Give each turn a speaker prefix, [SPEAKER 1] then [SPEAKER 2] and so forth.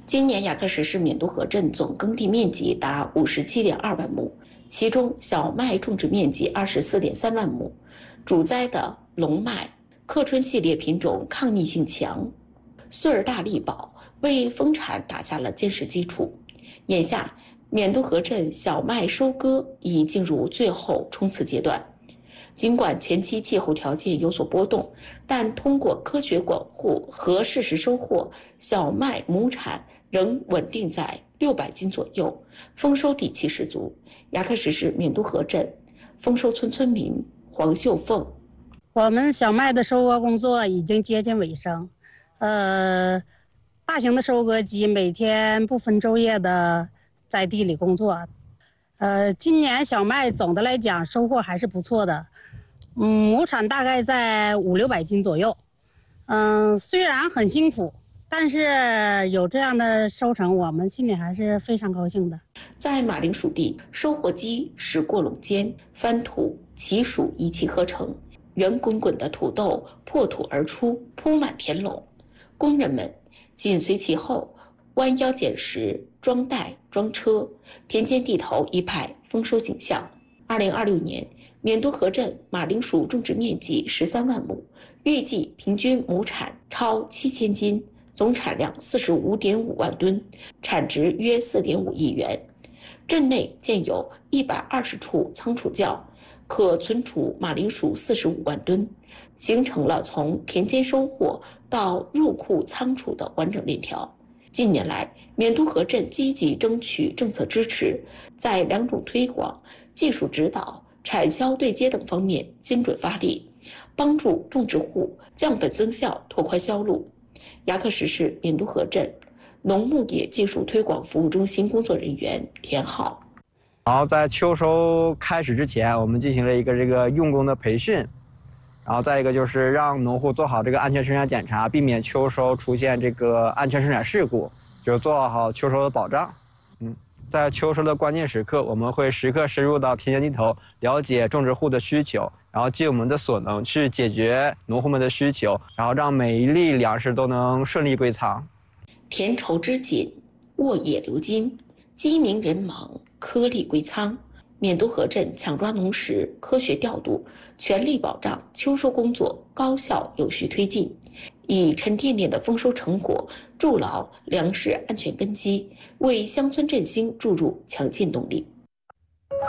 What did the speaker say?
[SPEAKER 1] 今年雅克什市缅都河镇总耕地面积达57.2万亩，其中小麦种植面积24.3万亩，主栽的龙麦、克春系列品种抗逆性强，穗儿大力饱，为丰产打下了坚实基础。眼下，缅都河镇小麦收割已进入最后冲刺阶段。尽管前期气候条件有所波动，但通过科学管护和适时收获，小麦亩产仍稳定在600斤左右，丰收底气十足。雅克什市缅都河镇丰收村村民黄秀凤：
[SPEAKER 2] 我们小麦的收割工作已经接近尾声，大型的收割机每天不分昼夜的在地里工作。今年小麦总的来讲收获还是不错的，亩产大概在500-600斤左右。虽然很辛苦，但是有这样的收成，我们心里还是非常高兴的。
[SPEAKER 1] 在马铃薯地，收获机驶过垄间，翻土、起黍一气呵成，圆滚滚的土豆破土而出，铺满田垄。工人们紧随其后，弯腰捡拾、装袋、装车，田间地头一派丰收景象。2026年，缅都河镇马铃薯种植面积13万亩，预计平均亩产超7000斤，总产量45.5万吨，产值约4.5亿元。镇内建有120处仓储窖，可存储马铃薯45万吨，形成了从田间收获到入库仓储的完整链条。近年来，缅都河镇积极争取政策支持，在良种推广、技术指导、产销对接等方面精准发力，帮助种植户降本增效，拓宽销路。雅克什市缅都河镇农牧业技术推广服务中心工作人员田浩：
[SPEAKER 3] 然后在秋收开始之前，我们进行了一个用工的培训，然后再一个就是让农户做好这个安全生产检查，避免秋收出现这个安全生产事故，就做好秋收的保障。在秋收的关键时刻，我们会时刻深入到田间地头，了解种植户的需求，然后尽我们的所能去解决农户们的需求，然后让每一粒粮食都能顺利归仓。
[SPEAKER 1] 田畴之紧，沃野流金，鸡鸣人忙，颗粒归仓。缅都河镇抢抓农时科学调度，全力保障秋收工作高效有序推进，以沉甸甸的丰收成果筑牢粮食安全根基，为乡村振兴注入强劲动力。